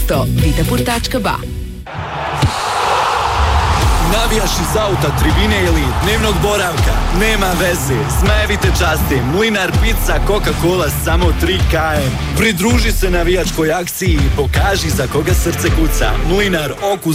mesto vitapur.ba. Navijaš iz auta, tribine ili dnevnog boravka? Nema veze, smajevite časti. Mlinar Pizza, Coca-Cola, samo 3 km. Pridruži se navijačkoj akciji i pokaži za koga srce kuca. Mlinar, okus